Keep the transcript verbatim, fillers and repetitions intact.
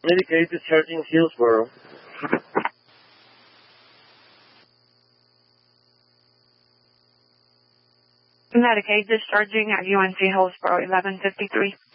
Medicaid discharging Hillsborough. Medicaid discharging at U N C Hillsborough, eleven fifty-three.